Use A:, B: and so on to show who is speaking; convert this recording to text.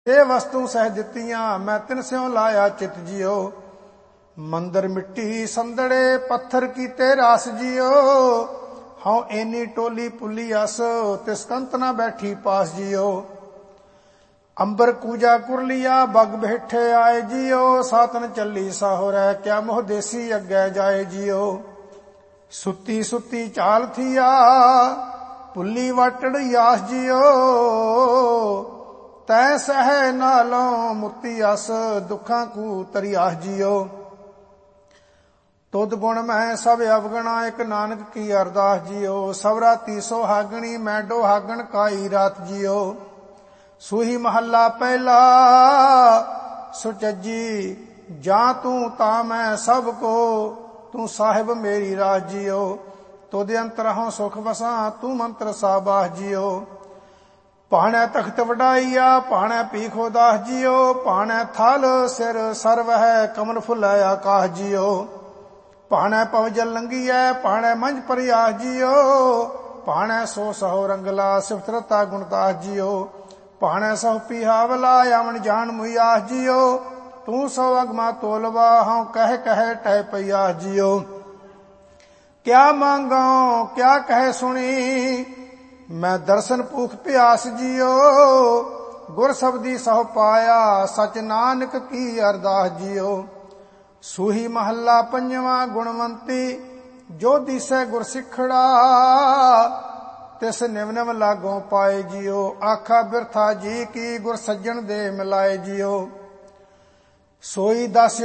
A: ਇਹ ਵਸਤੂ ਸਹਿ ਦਿੱਤੀਆਂ ਮੈਂ ਤਿਨ ਸਿਉ ਲਾਇਆ ਚਿਤ ਜਿਉ। ਮੰਦਰ ਮਿੱਟੀ ਸੰਦੜੇ ਪੱਥਰ ਕੀਤੇ ਰਾਸ ਜਿਉ। ਹਉ ਐਨੀ ਟੋਲੀ ਪੁੱਲੀ ਅਸ ਤਿਸ ਕੰਤ ਨਾ ਬੈਠੀ ਪਾਸ ਜਿਉ। ਅੰਬਰ ਕੂਜਾ ਕੁਰਲੀਆ ਬਗ ਬੈਠੇ ਆਏ ਜਿਉ। ਸਾਤਨ ਚੱਲੀ ਸਾਹੋ ਰਹਿ ਕਿਆ ਮੋਹ ਦੇਸੀ ਅੱਗੇ ਜਾਏ ਜਿਉ। ਸੁੱਤੀ ਸੁੱਤੀ ਚਾਲ ਥੀਆ ਪੁੱਲੀ ਵਾਟੜ ਯਾਸ ਜਿਉ। ਤੈ ਸਹਿ ਨਾਲੋਂ ਮੁਕਤੀ ਅਸ ਦੁੱਖਾਂ ਕੂ ਤਰਿਆਸ ਜਿਉ। ਤੁਧ ਗੁਣ ਮੈਂ ਸਭ ਅਵਗਣਾ ਇਕ ਨਾਨਕ ਕੀ ਅਰਦਾਸ ਜਿਉ। ਸਭ ਰਾਤੀ ਸੁਹਾਗਣੀ ਮੈਂ ਡੋਹਾਗਣ ਕਾਈ ਰਾਤ ਜਿਉ। ਸੂਹੀ ਮਹੱਲਾ ਪਹਿਲਾ ਸੁਚੱਜੀ ਜਾਂ ਤੂੰ ਤਾਂ ਮੈਂ ਸਭ ਕੋ ਤੂੰ ਸਾਹਿਬ ਮੇਰੀ ਰਾਜ ਜਿਉ। ਤੁਧ ਅੰਤਰ ਹਉ ਸੁਖ ਵਸਾਂ ਤੂੰ ਮੰਤਰ ਸਾਬਾਹ ਜਿਉ। ਭਾਣੈ ਤਖਤ ਵਡਾਈਆ ਭਾਣੈ ਪੀਖੋ ਦਾਸ ਜਿਉ। ਭਾਣੈ ਥਲ ਸਿਰ ਸਰਵ ਹੈ ਕਮਲ ਫੁੱਲੈ ਆਕਾਸ਼ ਜਿਉ। ਭਾਣੈ ਪਵਜਲ ਲੰਘੀਐ ਭਾਣੈ ਮੰਝ ਪਰਿਆਸ ਜਿਉ। ਭਾਣੈ ਸੋ ਸਹੋ ਰੰਗਲਾ ਸਿਫਤ ਰਤਾ ਗੁਣਦਾਸ ਜਿਉ। ਭਾਣੈ ਸਹੁ ਪੀਹਾਵਲਾ ਆਵਣ ਜਾਣ ਮੁਆਸ ਜਿਉ। ਤੂੰ ਸੋ ਅਗਮਾ ਤੋਲਵਾ ਹਉ ਕਹਿ ਕਹਿ ਟਹਿ ਪਈਆ ਜਿਉ। ਕਿਆ ਮੰਗਾਂ ਕਿਆ ਕਹਿ ਸੁਣੀ ਮੈਂ ਦਰਸ਼ਨ ਭੂਖ ਪਿਆਸ ਜਿਉ। ਗੁਰ ਸਬਦੀ ਸਹੁ ਪਾਇਆ ਸਚ ਨਾਨਕ ਕੀ ਅਰਦਾਸ ਜਿਉ। ਸੂਹੀ ਮਹੱਲਾ ਪੰਜਵਾਂ ਗੁਣਵੰਤੀ ਜੋ ਦੀਸੈ ਗੁਰ ਸਿੱਖੜਾ। ਤਿਸ ਨਿਵ ਨਿਵ ਲਾਗੋਂ ਪਾਏ ਜਿਉ। ਆਖਾ ਬਿਰਥਾ ਜੀ ਕੀ ਗੁਰ ਸੱਜਣ ਦੇ ਮਿਲਾਏ ਜਿਉ। ਸੋਈ ਦਸ